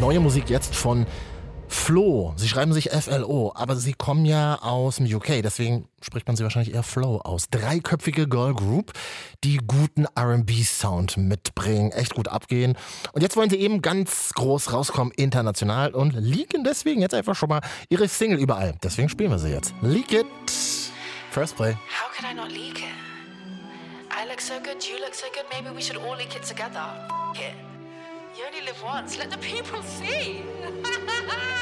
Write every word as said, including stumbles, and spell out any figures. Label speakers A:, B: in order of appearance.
A: neue Musik jetzt von Flo. Sie schreiben sich F L O, aber sie kommen ja aus dem U K, deswegen spricht man sie wahrscheinlich eher Flo aus. Dreiköpfige Girl Group, die guten R and B-Sound mitbringen, echt gut abgehen. Und jetzt wollen sie eben ganz groß rauskommen, international, und leaken deswegen jetzt einfach schon mal ihre Single überall. Deswegen spielen wir sie jetzt. Leak It. First Play.
B: How could I not leak it? I look so good, you look so good, maybe we should all leak it together. F- it. You only live once, let the people see.